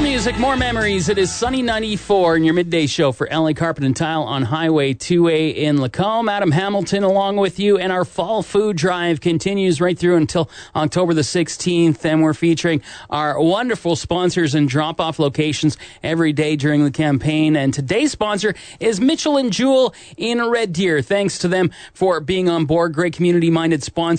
music, more memories. It is Sunny 94 in your midday show for LA Carpet and Tile on Highway 2A in Lacombe. Adam Hamilton along with you, and our fall food drive continues right through until October the 16th, and we're featuring our wonderful sponsors and drop-off locations every day during the campaign. And today's sponsor is Mitchell & Jewell in Red Deer. Thanks to them for being on board. Great community-minded sponsor.